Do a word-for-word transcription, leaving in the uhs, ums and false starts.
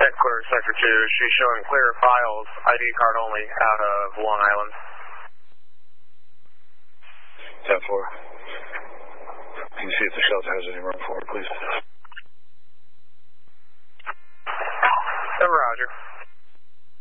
Headquarters, Sector two. She's showing clear files, I D card only, out of Long Island. ten four. Can you see if the shelter has any room for her, please? Roger.